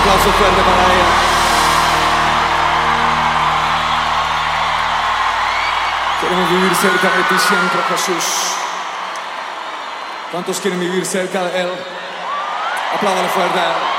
aplauso fuerte para ella. Queremos vivir cerca de ti siempre, Jesús. ¿Cuántos quieren vivir cerca de Él? Apláudale fuerte a Él.